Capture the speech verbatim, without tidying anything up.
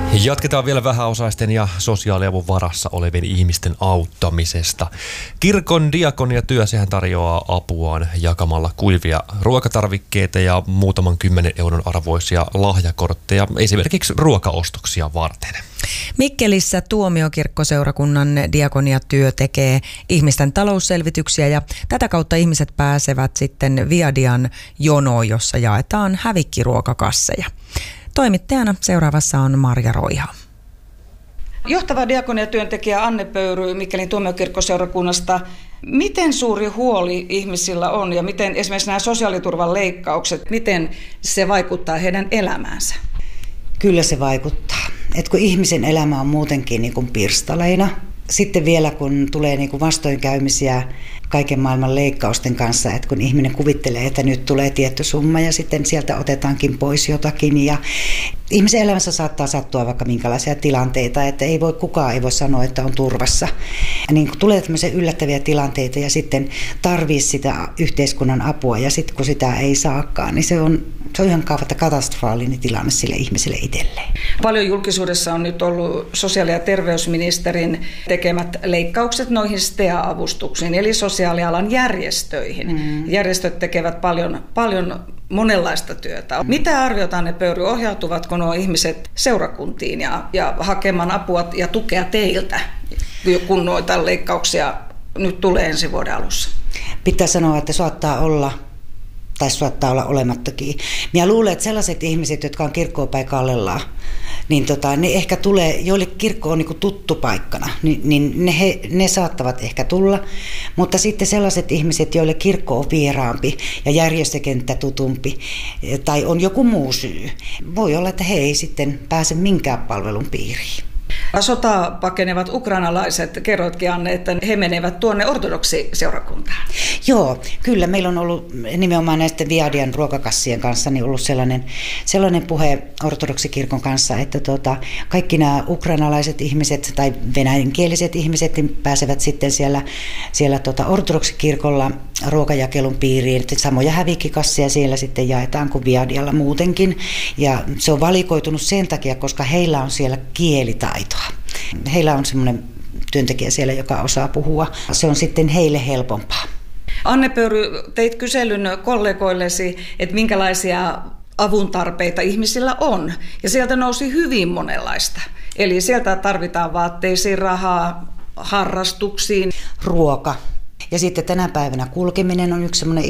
Jatketaan vielä vähäosaisten ja sosiaaliavun varassa olevien ihmisten auttamisesta. Kirkon diakoniatyö, sehän tarjoaa apuaan jakamalla kuivia ruokatarvikkeita ja muutaman kymmenen euron arvoisia lahjakortteja esimerkiksi ruokaostoksia varten. Mikkelissä Tuomiokirkkoseurakunnan diakoniatyö tekee ihmisten talousselvityksiä ja tätä kautta ihmiset pääsevät sitten Viadian jonoon, jossa jaetaan hävikkiruokakasseja. Toimittajana seuraavassa on Marja Roiha. Johtava diakoniatyöntekijä Anne Pöyry Mikkelin Tuomiokirkkoseurakunnasta. Miten suuri huoli ihmisillä on ja miten esimerkiksi nämä sosiaaliturvan leikkaukset, miten se vaikuttaa heidän elämäänsä? Kyllä se vaikuttaa. Et kun ihmisen elämä on muutenkin niin kuin pirstaleina, sitten vielä kun tulee niin kuin vastoinkäymisiä kaiken maailman leikkausten kanssa, että kun ihminen kuvittelee, että nyt tulee tietty summa ja sitten sieltä otetaankin pois jotakin. Ja ihmisen elämässä saattaa sattua vaikka minkälaisia tilanteita, että ei voi, kukaan ei voi sanoa, että on turvassa. Ja niin kun tulee tämmöisiä yllättäviä tilanteita ja sitten tarvii sitä yhteiskunnan apua ja sitten kun sitä ei saakaan, niin se on, se on ihan katastrofaalinen tilanne sille ihmiselle itselleen. Paljon julkisuudessa on nyt ollut sosiaali- ja terveysministerin tekemät leikkaukset noihin S T A-avustuksiin, eli sosiaalialan järjestöihin. Mm. Järjestöt tekevät paljon, paljon monenlaista työtä. Mitä arviotaan ne Pöyry, ohjautuvatko nuo ihmiset seurakuntiin ja, ja hakemaan apua ja tukea teiltä, kun noita leikkauksia nyt tulee ensi vuoden alussa? Pitää sanoa, että saattaa olla, tai saattaa olla olemattakin. Minä luulen, että sellaiset ihmiset, jotka on kirkkoon päin kallellaan, niin tota, ne ehkä tulee, joille kirkko on niin kuin tuttu paikkana, niin, niin ne, he, ne saattavat ehkä tulla. Mutta sitten sellaiset ihmiset, joille kirkko on vieraampi ja järjestökenttä tutumpi tai on joku muu syy, voi olla, että he ei sitten pääse minkään palvelun piiriin. Sotaa pakenevat ukrainalaiset, kerroitkin Anne, että he menevät tuonne ortodoksiseurakuntaan. Joo, kyllä. Meillä on ollut nimenomaan näisten Viadian ruokakassien kanssa niin ollut sellainen, sellainen puhe ortodoksikirkon kanssa, että tuota, kaikki nämä ukrainalaiset ihmiset tai venäjänkieliset ihmiset niin pääsevät sitten siellä, siellä tuota ortodoksikirkolla ruokajakelun piiriin. Että samoja hävikkikasseja siellä sitten jaetaan kuin Viadialla muutenkin. Ja se on valikoitunut sen takia, koska heillä on siellä kielitaitoa. Heillä on semmoinen työntekijä siellä, joka osaa puhua. Se on sitten heille helpompaa. Anne Pöyry, teit kyselyn kollegoillesi, että minkälaisia avuntarpeita ihmisillä on. Ja sieltä nousi hyvin monenlaista. Eli sieltä tarvitaan vaatteisiin rahaa, harrastuksiin. Ruoka. Ja sitten tänä päivänä kulkeminen on yksi semmoinen